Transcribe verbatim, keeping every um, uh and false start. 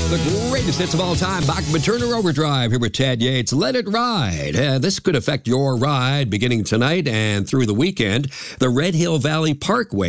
The greatest hits of all time, Bachman Turner Overdrive here with Chad Yates. Let it ride. Uh, this could affect your ride beginning tonight and through the weekend. The Red Hill Valley Parkway